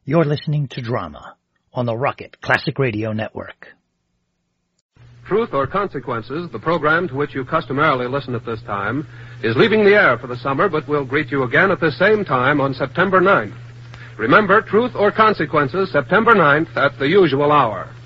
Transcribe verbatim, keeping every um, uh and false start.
You're listening to Drama on the Rocket Classic Radio Network. Truth or Consequences, the program to which you customarily listen at this time, is leaving the air for the summer, but will greet you again at the same time on September ninth. Remember, Truth or Consequences, September ninth at the usual hour.